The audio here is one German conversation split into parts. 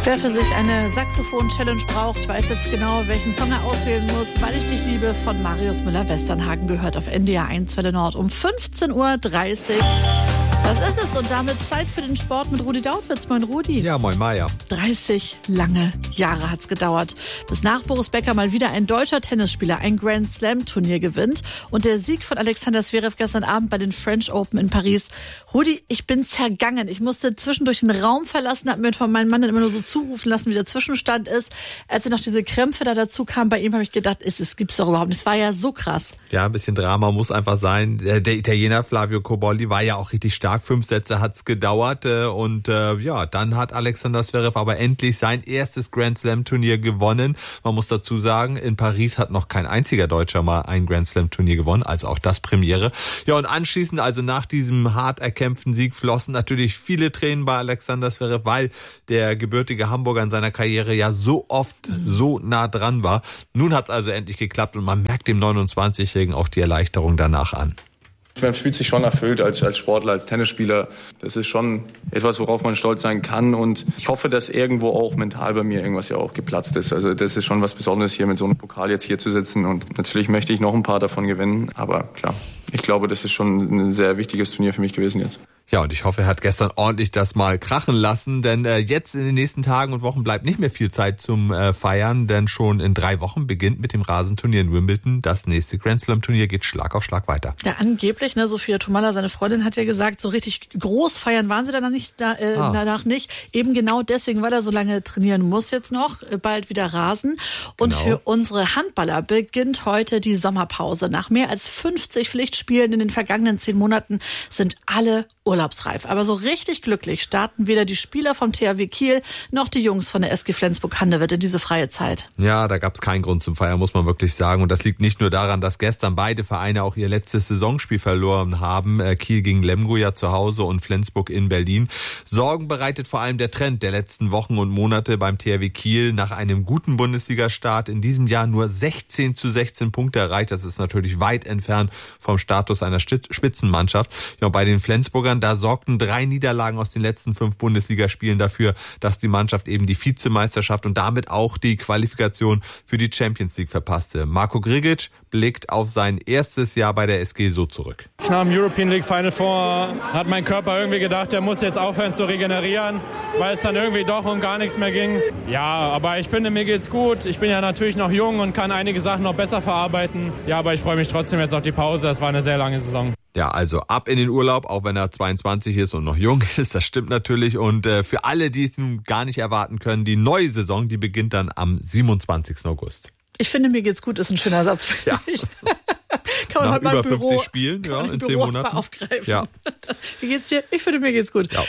Wer für sich eine Saxophon-Challenge braucht, weiß jetzt genau, welchen Song er auswählen muss. Weil ich dich liebe von Marius Müller-Westernhagen gehört auf NDR 1 Welle Nord um 15.30 Uhr. Das ist es und damit Zeit für den Sport mit Rudi Dautwitz. Moin Rudi. Ja, moin Maja. 30 lange Jahre hat's gedauert, bis nach Boris Becker mal wieder ein deutscher Tennisspieler ein Grand Slam Turnier gewinnt. Und der Sieg von Alexander Zverev gestern Abend bei den French Open in Paris. Rudi, ich bin zergangen. Ich musste zwischendurch den Raum verlassen, habe mir von meinem Mann dann immer nur so zurufen lassen, wie der Zwischenstand ist. Als noch diese Krämpfe da dazu kamen bei ihm, habe ich gedacht, es gibt's doch überhaupt nicht. Es war ja so krass. Ja, ein bisschen Drama muss einfach sein. Der Italiener Flavio Cobolli war ja auch richtig stark. 5 Sätze hat's gedauert und dann hat Alexander Zverev aber endlich sein erstes Grand Slam Turnier gewonnen. Man muss dazu sagen, in Paris hat noch kein einziger Deutscher mal ein Grand Slam Turnier gewonnen, also auch das Premiere. Ja, und anschließend, also nach diesem hart erkämpften Sieg, flossen natürlich viele Tränen bei Alexander Zverev, weil der gebürtige Hamburger in seiner Karriere ja so oft so nah dran war. Nun hat's also endlich geklappt und man merkt dem 29-Jährigen auch die Erleichterung danach an. Man fühlt sich schon erfüllt als Sportler, als Tennisspieler. Das ist schon etwas, worauf man stolz sein kann. Und ich hoffe, dass irgendwo auch mental bei mir irgendwas ja auch geplatzt ist. Also das ist schon was Besonderes, hier mit so einem Pokal jetzt hier zu sitzen. Und natürlich möchte ich noch ein paar davon gewinnen. Aber klar, ich glaube, das ist schon ein sehr wichtiges Turnier für mich gewesen jetzt. Ja, und ich hoffe, er hat gestern ordentlich das mal krachen lassen, denn jetzt in den nächsten Tagen und Wochen bleibt nicht mehr viel Zeit zum Feiern, denn schon in 3 Wochen beginnt mit dem Rasenturnier in Wimbledon. Das nächste Grand Slam Turnier geht Schlag auf Schlag weiter. Ja, angeblich, Sophia Tomalla, seine Freundin, hat ja gesagt, so richtig groß feiern waren sie danach nicht. Eben genau deswegen, weil er so lange trainieren muss jetzt noch, bald wieder Rasen. Und Für unsere Handballer beginnt heute die Sommerpause. Nach mehr als 50 Pflichtspielen in den vergangenen 10 Monaten sind alle urlaubsreif. Aber so richtig glücklich starten weder die Spieler vom THW Kiel noch die Jungs von der SG Flensburg-Handewitt in diese freie Zeit. Ja, da gab es keinen Grund zum Feiern, muss man wirklich sagen. Und das liegt nicht nur daran, dass gestern beide Vereine auch ihr letztes Saisonspiel verloren haben. Kiel gegen Lemgo ja zu Hause und Flensburg in Berlin. Sorgen bereitet vor allem der Trend der letzten Wochen und Monate beim THW Kiel. Nach einem guten Bundesliga-Start in diesem Jahr nur 16:16 Punkte erreicht. Das ist natürlich weit entfernt vom Status einer Spitzenmannschaft. Ja, bei den Flensburgern, da sorgten 3 Niederlagen aus den letzten 5 Bundesligaspielen dafür, dass die Mannschaft eben die Vizemeisterschaft und damit auch die Qualifikation für die Champions League verpasste. Marko Grigic blickt auf sein erstes Jahr bei der SG so zurück. Nach dem European League Final Four hat mein Körper irgendwie gedacht, der muss jetzt aufhören zu regenerieren, weil es dann irgendwie doch um gar nichts mehr ging. Ja, aber ich finde, mir geht's gut. Ich bin ja natürlich noch jung und kann einige Sachen noch besser verarbeiten. Ja, aber ich freue mich trotzdem jetzt auf die Pause. Das war eine sehr lange Saison. Ja, also ab in den Urlaub, auch wenn er 22 ist und noch jung ist, das stimmt natürlich. Und für alle, die es nun gar nicht erwarten können, die neue Saison, die beginnt dann am 27. August. Ich finde, mir geht's gut, ist ein schöner Satz für dich. Kann man nach heute mal über 50 Spielen, ja, in 10 Monaten. Mal aufgreifen. Ja. Wie geht's dir? Ich finde, mir geht's gut. Ja.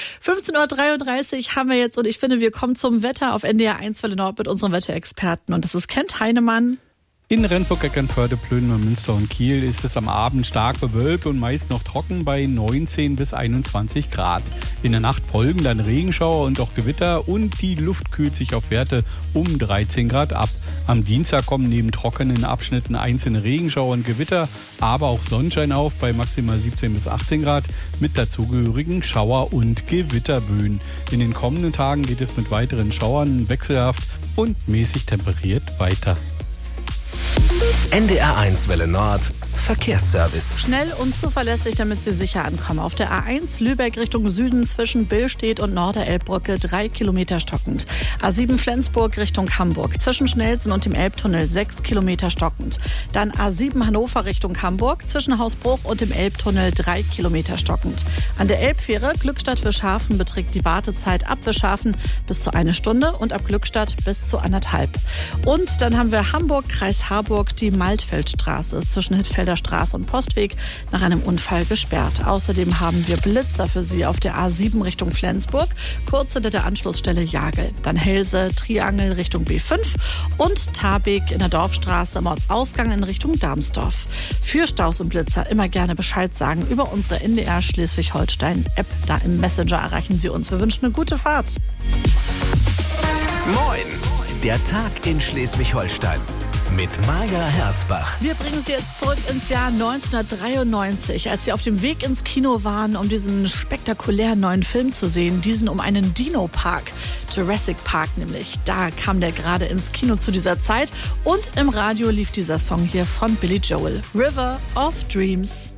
15.33 Uhr haben wir jetzt und ich finde, wir kommen zum Wetter auf NDR 1 Welle Nord mit unserem Wetterexperten. Und das ist Kent Heinemann. In Rendsburg, Eckernförde, Plön, Münster und Kiel ist es am Abend stark bewölkt und meist noch trocken bei 19 bis 21 Grad. In der Nacht folgen dann Regenschauer und auch Gewitter und die Luft kühlt sich auf Werte um 13 Grad ab. Am Dienstag kommen neben trockenen Abschnitten einzelne Regenschauer und Gewitter, aber auch Sonnenschein auf bei maximal 17 bis 18 Grad mit dazugehörigen Schauer- und Gewitterböen. In den kommenden Tagen geht es mit weiteren Schauern wechselhaft und mäßig temperiert weiter. NDR 1 Welle Nord Verkehrsservice. Schnell und zuverlässig, damit Sie sicher ankommen. Auf der A1 Lübeck Richtung Süden zwischen Billstedt und Norderelbbrücke 3 Kilometer stockend. A7 Flensburg Richtung Hamburg zwischen Schnelsen und dem Elbtunnel 6 Kilometer stockend. Dann A7 Hannover Richtung Hamburg zwischen Hausbruch und dem Elbtunnel 3 Kilometer stockend. An der Elbfähre Glückstadt-Wischhafen beträgt die Wartezeit ab Wischhafen bis zu 1 Stunde und ab Glückstadt bis zu 1,5. Und dann haben wir Hamburg, Kreis Harburg, die Maltfeldstraße zwischen Hittfelder Straße und Postweg nach einem Unfall gesperrt. Außerdem haben wir Blitzer für Sie auf der A7 Richtung Flensburg, kurz hinter der Anschlussstelle Jagel. Dann Helse, Triangel Richtung B5 und Tabek in der Dorfstraße am Ortsausgang in Richtung Darmsdorf. Für Staus und Blitzer immer gerne Bescheid sagen über unsere NDR Schleswig-Holstein-App. Da im Messenger erreichen Sie uns. Wir wünschen eine gute Fahrt. Moin, der Tag in Schleswig-Holstein. Mit Maja Herzbach. Wir bringen Sie jetzt zurück ins Jahr 1993, als Sie auf dem Weg ins Kino waren, um diesen spektakulären neuen Film zu sehen, diesen um einen Dino-Park. Jurassic Park nämlich. Da kam der gerade ins Kino zu dieser Zeit und im Radio lief dieser Song hier von Billy Joel. River of Dreams.